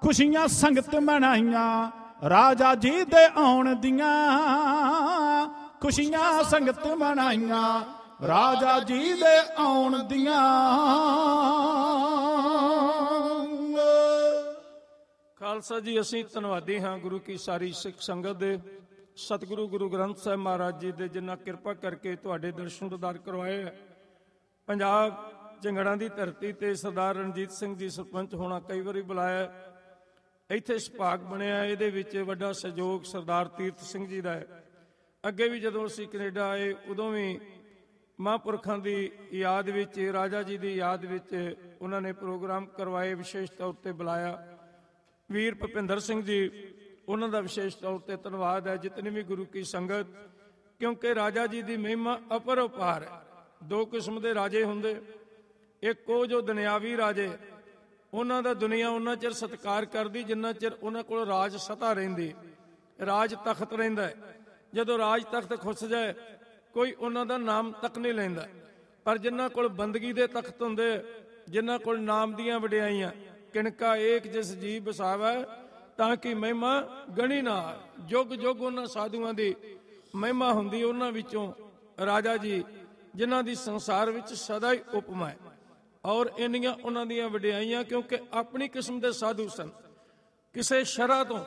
खुशियां संगत मनाइयां राजा जी दे आउण दियां, खुशियां संगत मनाइयां राजा जी दे आउण दियां। खालसा जी असीं धन्नवादी हाँ गुरु की सारी सिख संगत दे, सतगुरु गुरु ग्रंथ साहिब महाराज जी दे जिन्ना किरपा करके तुहाडे दर्शन दीदार करवाए है। पंजाब झंगड़ा की धरती ते सरदार रणजीत सिंह जी सरपंच होना कई बारी बुलाया, इत्थे सुभाग बनिया। इहदे विच वड्डा सहयोग सरदार तीरथ सिंह जी का है। अगे भी जदों असीं कनेडा आए उदों भी महापुरखां की याद विच, राजा जी की याद विच उन्होंने प्रोग्राम करवाए, विशेष तौर पर बुलाया। वीर भुपिंदर सिंह जी उन्हों का विशेष तौर पर धन्यवाद है, जितनी भी गुरु की संगत, क्योंकि राजा जी की महिमा अपरपार है। दो किस्म के राजे होंदे, एक वो जो दुनियावी राजे, उन्हों का दुनिया उन्ना चिर सत्कार करती जिन्ना चिर उन्होंने को राज सत्ता रहिंदी, राज तख्त रहिंदा है। जदों राज तख्त खुस जाए कोई उन्हों का नाम तक नहीं लैंदा, पर जिन्हां कोल बंदगी दे तख्त हुंदे, जिन्हां कोल नाम दियां वडियाइयां, किणका एक जिस जी बसावै ताकि महिमा गणी ना। जुग जुग उन्हां साधुआं दी महिमा हुंदी, उन्हां विचों राजा जी जिन्हां दी संसार विच सदा ही उपमा है। और इन्नियां उन्हां दियां वडियाइयां, क्योंकि अपनी किस्म के साधु सन, किसी शरह तो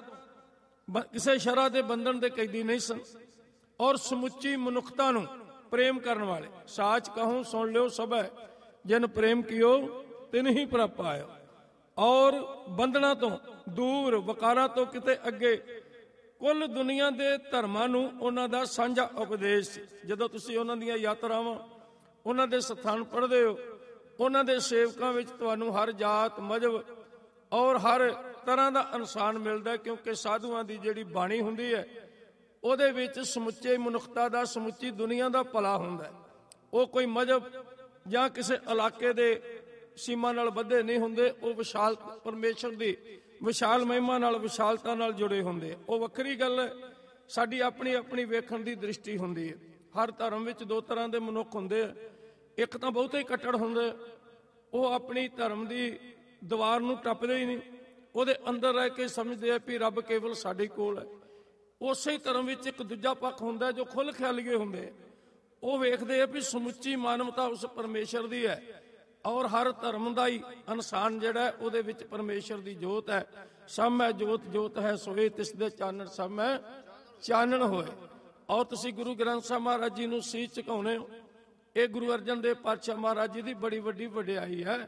किसी शरह के बंधन के कैदी नहीं सन, और समुची मनुखता नूं प्रेम करने वाले। साच कहूं सुन लियो सब है, जिन प्रेम कियो तिन ही प्रभ पायो। और बंधना तो दूर, वकारा तो किते अगे, कुल दुनिया के धर्मां नूं उन्हां दा सांझा उपदेश। जदों तुसीं उन्हां दियां यात्रावां, उन्हां दे सथान पढ़दे हो, उन्हां दे सेवकां विच तुहानूं हर जात मजहब और हर तरह का इंसान मिलता है, क्योंकि साधुआं दी जिहड़ी बाणी हुंदी है ਉਹਦੇ ਵਿੱਚ ਸਮੁੱਚੇ ਮਨੁੱਖਤਾ ਦਾ, ਸਮੁੱਚੀ ਦੁਨੀਆ ਦਾ ਭਲਾ ਹੁੰਦਾ ਹੈ। ਉਹ ਕੋਈ ਮਜ਼ਹਬ ਜਾਂ ਕਿਸੇ ਇਲਾਕੇ ਦੇ ਸੀਮਾ ਨਾਲ ਬੱਧੇ ਨਹੀਂ ਹੁੰਦੇ, ਉਹ ਵਿਸ਼ਾਲ ਪਰਮੇਸ਼ਰ ਦੀ ਵਿਸ਼ਾਲ ਮਹਿਮਾ ਨਾਲ, ਵਿਸ਼ਾਲਤਾ ਨਾਲ ਜੁੜੇ ਹੁੰਦੇ। ਉਹ ਵੱਖਰੀ ਗੱਲ ਹੈ, ਸਾਡੀ ਆਪਣੀ ਆਪਣੀ ਵੇਖਣ ਦੀ ਦ੍ਰਿਸ਼ਟੀ ਹੁੰਦੀ ਹੈ। ਹਰ ਧਰਮ ਵਿੱਚ ਦੋ ਤਰ੍ਹਾਂ ਦੇ ਮਨੁੱਖ ਹੁੰਦੇ ਆ। ਇੱਕ ਤਾਂ ਬਹੁਤੇ ਕੱਟੜ ਹੁੰਦੇ, ਉਹ ਆਪਣੀ ਧਰਮ ਦੀ ਦੀਵਾਰ ਨੂੰ ਟੱਪਦੇ ਹੀ ਨਹੀਂ, ਉਹਦੇ ਅੰਦਰ ਰਹਿ ਕੇ ਸਮਝਦੇ ਆ ਵੀ ਰੱਬ ਕੇਵਲ ਸਾਡੇ ਕੋਲ ਹੈ। ਉਸੇ ਧਰਮ ਵਿੱਚ ਇੱਕ ਦੂਜਾ ਪੱਖ ਹੁੰਦਾ ਜੋ ਖੁੱਲ੍ਹ ਖਿਆਲੀਏ ਹੁੰਦੇ, ਉਹ ਵੇਖਦੇ ਆ ਵੀ ਸਮੁੱਚੀ ਮਾਨਵਤਾ ਉਸ ਪਰਮੇਸ਼ਰ ਦੀ ਹੈ, ਔਰ ਹਰ ਧਰਮ ਦਾ ਹੀ ਇਨਸਾਨ ਜਿਹੜਾ ਉਹਦੇ ਵਿੱਚ ਪਰਮੇਸ਼ਰ ਦੀ ਜੋਤ ਹੈ। ਸਭ ਮੈਂ ਜੋਤ ਜੋਤ ਹੈ ਸੋਏ, ਤਿਸ ਦੇ ਚਾਨਣ ਸਭ ਮੈਂ ਚਾਨਣ ਹੋਏ। ਔਰ ਤੁਸੀਂ ਗੁਰੂ ਗ੍ਰੰਥ ਸਾਹਿਬ ਮਹਾਰਾਜ ਜੀ ਨੂੰ ਸੀਸ ਝੁਕਾਉਂਦੇ ਹੋ। ਇਹ ਗੁਰੂ ਅਰਜਨ ਦੇਵ ਪਾਤਸ਼ਾਹ ਮਹਾਰਾਜ ਜੀ ਦੀ ਬੜੀ ਵੱਡੀ ਵਡਿਆਈ ਹੈ।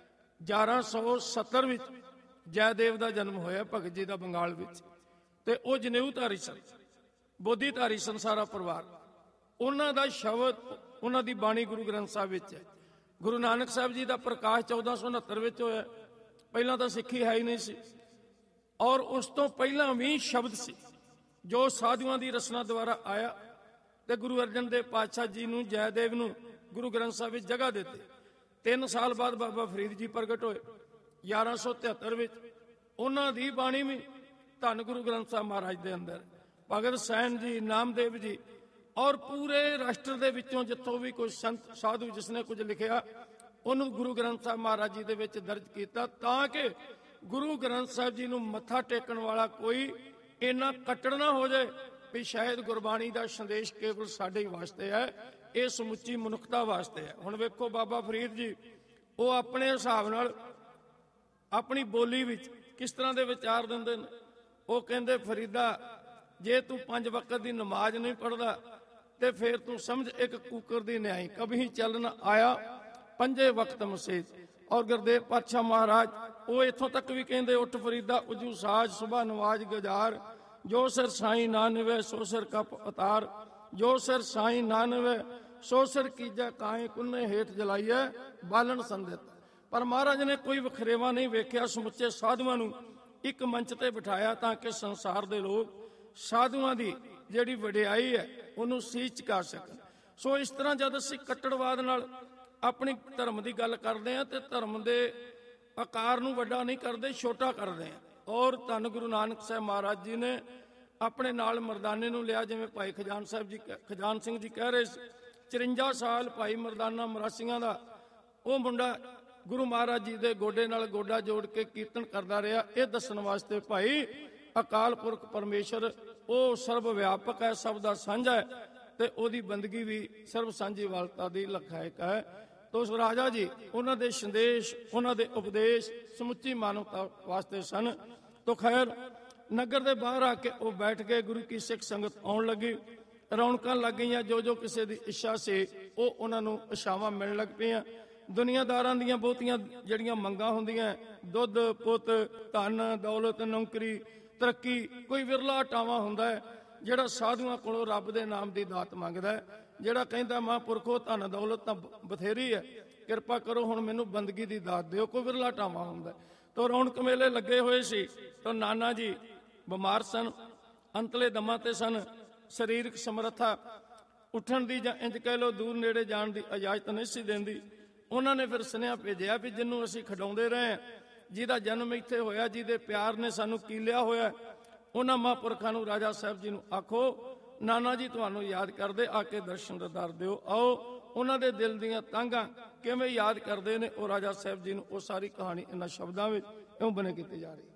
1170 ਵਿੱਚ ਜੈਦੇਵ ਦਾ ਜਨਮ ਹੋਇਆ, ਭਗਤ ਜੀ ਦਾ ਬੰਗਾਲ ਵਿੱਚ, ਤੇ ਉਹ ਜਨੇਊ ਧਾਰੀ ਸਨ, ਬੋਧੀ ਧਾਰੀ ਸਨ ਸਾਰਾ ਪਰਿਵਾਰ। ਉਹਨਾਂ ਦਾ ਸ਼ਬਦ, ਉਹਨਾਂ ਦੀ ਬਾਣੀ ਗੁਰੂ ਗ੍ਰੰਥ ਸਾਹਿਬ ਵਿੱਚ ਹੈ। ਗੁਰੂ ਨਾਨਕ ਸਾਹਿਬ ਜੀ ਦਾ ਪ੍ਰਕਾਸ਼ 1469 ਵਿੱਚ ਹੋਇਆ। ਪਹਿਲਾਂ ਤਾਂ ਸਿੱਖੀ ਹੈ ਹੀ ਨਹੀਂ ਸੀ, ਔਰ ਉਸ ਤੋਂ ਪਹਿਲਾਂ ਵੀ ਸ਼ਬਦ ਸੀ ਜੋ ਸਾਧੂਆਂ ਦੀ ਰਚਨਾ ਦੁਆਰਾ ਆਇਆ, ਤੇ ਗੁਰੂ ਅਰਜਨ ਦੇਵ ਪਾਤਸ਼ਾਹ ਜੀ ਨੂੰ, ਜੈਦੇਵ ਨੂੰ ਗੁਰੂ ਗ੍ਰੰਥ ਸਾਹਿਬ ਵਿੱਚ ਜਗ੍ਹਾ ਦਿੱਤੀ। 3 ਸਾਲ ਬਾਅਦ ਬਾਬਾ ਫਰੀਦ ਜੀ ਪ੍ਰਗਟ ਹੋਏ 1173 ਵਿੱਚ। ਉਹਨਾਂ ਦੀ ਬਾਣੀ ਵੀ ਧੰਨ ਗੁਰੂ ਗ੍ਰੰਥ ਸਾਹਿਬ ਮਹਾਰਾਜ ਦੇ ਅੰਦਰ, ਭਗਤ ਸੈਨ ਜੀ, ਨਾਮਦੇਵ ਜੀ, ਔਰ ਪੂਰੇ ਰਾਸ਼ਟਰ ਦੇ ਵਿੱਚੋਂ ਜਿੱਥੋਂ ਵੀ ਕੋਈ ਸੰਤ ਸਾਧੂ ਜਿਸਨੇ ਕੁਝ ਲਿਖਿਆ, ਉਹਨੂੰ ਗੁਰੂ ਗ੍ਰੰਥ ਸਾਹਿਬ ਮਹਾਰਾਜ ਜੀ ਦੇ ਵਿੱਚ ਦਰਜ ਕੀਤਾ, ਤਾਂ ਕਿ ਗੁਰੂ ਗ੍ਰੰਥ ਸਾਹਿਬ ਜੀ ਨੂੰ ਮੱਥਾ ਟੇਕਣ ਵਾਲਾ ਕੋਈ ਇੰਨਾ ਕੱਟੜ ਨਾ ਹੋ ਜਾਏ ਵੀ ਸ਼ਾਇਦ ਗੁਰਬਾਣੀ ਦਾ ਸੰਦੇਸ਼ ਕੇਵਲ ਸਾਡੇ ਹੀ ਵਾਸਤੇ ਹੈ, ਇਹ ਸਮੁੱਚੀ ਮਨੁੱਖਤਾ ਵਾਸਤੇ ਹੈ। ਹੁਣ ਵੇਖੋ ਬਾਬਾ ਫਰੀਦ ਜੀ, ਉਹ ਆਪਣੇ ਹਿਸਾਬ ਨਾਲ ਆਪਣੀ ਬੋਲੀ ਵਿੱਚ ਕਿਸ ਤਰ੍ਹਾਂ ਦੇ ਵਿਚਾਰ ਦਿੰਦੇ ਨੇ। ਉਹ ਕਹਿੰਦੇ, ਫਰੀਦਾ ਜੇ ਤੂੰ 5 ਵਕਤ ਦੀ ਨਮਾਜ਼ ਨਹੀਂ ਪੜ੍ਹਦਾ ਤੇ ਫਿਰ ਤੂੰ ਸਮਝ ਇੱਕ ਕੂਕਰ ਦੀ ਨਿਆਈ, ਕਭੀ ਚੱਲ ਨਾ ਆਇਆ 5 ਵਕਤ ਮਸਜਿਦ। ਔਰ ਗੁਰਦੇਵ ਪਾਤਸ਼ਾਹ ਮਹਾਰਾਜ ਉਹ ਇੱਥੋਂ ਤੱਕ ਵੀ ਕਹਿੰਦੇ, ਉੱਠ ਫਰੀਦਾ ਉਜੂ ਸਾਜ ਸੁਬਾ ਨਵਾਜ ਗੁਜ਼ਾਰ, ਜੋ ਸਿਰ ਸਾਈਂ ਨਾ ਨਿਵੇ ਸੋ ਸਿਰ ਕਪ ਉਤਾਰ, ਜੋ ਸਿਰ ਸਾਈਂ ਨਾ ਨਿਵੇ ਸੋ ਸਿਰ ਕੀਜੈ ਕਾਏ, ਕੁੰਨੇ ਹੇਠ ਜਲਾਈਐ ਬਾਲਣ ਸੰਦਿਤ। ਪਰ ਮਹਾਰਾਜ ਨੇ ਕੋਈ ਵਖਰੇਵਾ ਨਹੀਂ ਵੇਖਿਆ, ਸਮੁੱਚੇ ਸਾਧੂਆਂ ਨੂੰ ਇੱਕ ਮੰਚ ਤੇ ਬਿਠਾਇਆ ਤਾਂ ਕਿ ਸੰਸਾਰ ਦੇ ਲੋਕ ਸਾਧੂਆਂ ਦੀ ਜਿਹੜੀ ਵਡਿਆਈ ਹੈ ਉਹਨੂੰ ਸੀਸ ਝੁਕਾ ਸਕਣ। ਸੋ ਇਸ ਤਰ੍ਹਾਂ ਜਦ ਅਸੀਂ ਕੱਟੜਵਾਦ ਨਾਲ ਆਪਣੀ ਧਰਮ ਦੀ ਗੱਲ ਕਰਦੇ ਹਾਂ ਤੇ ਧਰਮ ਦੇ ਆਕਾਰ ਨੂੰ ਵੱਡਾ ਨਹੀਂ ਕਰਦੇ, ਛੋਟਾ ਕਰਦੇ ਹਾਂ। ਔਰ ਧੰਨ ਗੁਰੂ ਨਾਨਕ ਸਾਹਿਬ ਮਹਾਰਾਜ ਜੀ ਨੇ ਆਪਣੇ ਨਾਲ ਮਰਦਾਨੇ ਨੂੰ ਲਿਆ, ਜਿਵੇਂ ਭਾਈ ਖਜਾਨ ਸਿੰਘ ਜੀ ਕਹਿ ਰਹੇ ਸੀ। 54 ਸਾਲ ਭਾਈ ਮਰਦਾਨਾ ਮਰਾਸੀਆਂ ਦਾ ਉਹ ਮੁੰਡਾ ਗੁਰੂ ਮਹਾਰਾਜ ਜੀ ਦੇ ਗੋਡੇ ਨਾਲ ਗੋਡਾ ਜੋੜ ਕੇ ਕੀਰਤਨ ਕਰਦਾ ਰਿਹਾ, ਇਹ ਦੱਸਣ ਵਾਸਤੇ ਭਾਈ ਅਕਾਲ ਪੁਰਖ ਪਰਮੇਸ਼ਰ ਉਹ ਸਰਬ ਵਿਆਪਕ ਹੈ, ਸਭ ਦਾ ਸਾਂਝਾ ਹੈ ਤੇ ਉਹਦੀ ਬੰਦਗੀ ਵੀ ਸਰਬ ਸਾਂਝੀਵਾਲਤਾ ਦੀ ਲਖਾਇਕ ਹੈ। ਤੋ ਉਸ ਰਾਜਾ ਜੀ ਉਹਨਾਂ ਦੇ ਸੰਦੇਸ਼, ਉਹਨਾਂ ਦੇ ਉਪਦੇਸ਼ ਸਮੁੱਚੀ ਮਾਨਵਤਾ ਵਾਸਤੇ ਸਨ। ਤੋ ਖੈਰ ਨਗਰ ਦੇ ਬਾਹਰ ਆ ਕੇ ਉਹ ਬੈਠ ਗਏ। ਗੁਰੂ ਕੀ ਸਿੱਖ ਸੰਗਤ ਆਉਣ ਲੱਗੀ, ਰੌਣਕਾਂ ਲੱਗ ਗਈਆਂ। ਜੋ ਕਿਸੇ ਦੀ ਇੱਛਾ ਸੀ ਉਹ ਉਹਨਾਂ ਨੂੰ ਇਛਾਵਾਂ ਮਿਲਣ ਲੱਗ ਪਈਆਂ। ਦੁਨੀਆਦਾਰਾਂ ਦੀਆਂ ਬਹੁਤੀਆਂ ਜਿਹੜੀਆਂ ਮੰਗਾਂ ਹੁੰਦੀਆਂ, ਦੁੱਧ ਪੁੱਤ, ਧਨ ਦੌਲਤ, ਨੌਕਰੀ, ਤਰੱਕੀ, ਕੋਈ ਵਿਰਲਾ ਟਾਵਾ ਹੁੰਦਾ ਹੈ ਜਿਹੜਾ ਸਾਧੂਆਂ ਕੋਲੋਂ ਰੱਬ ਦੇ ਨਾਮ ਦੀ ਦਾਤ ਮੰਗਦਾ ਹੈ, ਜਿਹੜਾ ਕਹਿੰਦਾ ਮਹਾਂਪੁਰਖੋ ਧਨ ਦੌਲਤ ਤਾਂ ਬਥੇਰੀ ਹੈ, ਕਿਰਪਾ ਕਰੋ ਹੁਣ ਮੈਨੂੰ ਬੰਦਗੀ ਦੀ ਦਾਤ ਦਿਓ। ਕੋਈ ਵਿਰਲਾ ਟਾਵਾ ਹੁੰਦਾ। ਤੋ ਰੌਣਕ ਮੇਲੇ ਲੱਗੇ ਹੋਏ ਸੀ। ਤੋ ਨਾਨਾ ਜੀ ਬਿਮਾਰ ਸਨ, ਅੰਤਲੇ ਦਮਾਂ ਤੇ ਸਨ, ਸਰੀਰਕ ਸਮਰੱਥਾ ਉੱਠਣ ਦੀ ਜਾਂ ਇੰਜ ਕਹਿ ਲਓ ਦੂਰ ਨੇੜੇ ਜਾਣ ਦੀ ਇਜਾਜ਼ਤ ਨਹੀਂ ਸੀ ਦਿੰਦੀ। ਉਹਨਾਂ ਨੇ ਫਿਰ ਸੁਨੇਹਾ ਭੇਜਿਆ ਵੀ ਜਿਹਨੂੰ ਅਸੀਂ ਖਿਡਾਉਂਦੇ ਰਹੇ ਹਾਂ, ਜਿਹਦਾ ਜਨਮ ਇੱਥੇ ਹੋਇਆ, ਜਿਹਦੇ ਪਿਆਰ ਨੇ ਸਾਨੂੰ ਕੀਲਿਆ ਹੋਇਆ, ਉਹਨਾਂ ਮਹਾਂਪੁਰਖਾਂ ਨੂੰ ਰਾਜਾ ਸਾਹਿਬ ਜੀ ਨੂੰ ਆਖੋ ਨਾਨਾ ਜੀ ਤੁਹਾਨੂੰ ਯਾਦ ਕਰਦੇ, ਆ ਕੇ ਦਰਸ਼ਨ ਦਿਦਾਰ ਦਿਓ। ਆਓ ਉਹਨਾਂ ਦੇ ਦਿਲ ਦੀਆਂ ਤਾਂਘਾਂ ਕਿਵੇਂ ਯਾਦ ਕਰਦੇ ਨੇ ਉਹ ਰਾਜਾ ਸਾਹਿਬ ਜੀ ਨੂੰ, ਉਹ ਸਾਰੀ ਕਹਾਣੀ ਇਹਨਾਂ ਸ਼ਬਦਾਂ ਵਿੱਚ ਇਉਂ ਬਣੇ ਕੀਤੀ ਜਾ ਰਹੀ।